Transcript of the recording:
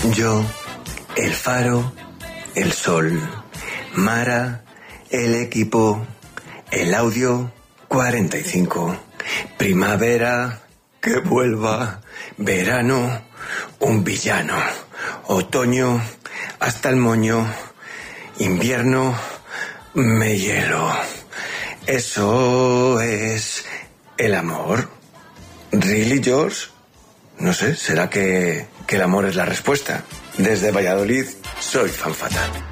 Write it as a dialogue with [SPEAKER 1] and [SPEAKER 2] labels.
[SPEAKER 1] Yo, el faro, el sol. Mara, el equipo. El audio, 45. Primavera, que vuelva. Verano, un villano. Otoño, hasta el moño. Invierno, me hielo. Eso es el amor. ¿Really, George? No sé, ¿será que el amor es la respuesta? Desde Valladolid, soy Fan Fatal.